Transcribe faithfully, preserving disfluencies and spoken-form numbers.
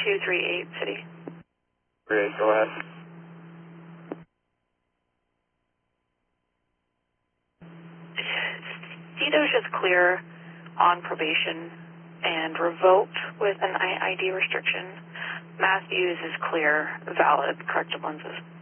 two three eight, City. Great, go ahead. Cito's just clear on probation and revoked with an I D restriction. Matthews is clear, valid, corrective lenses.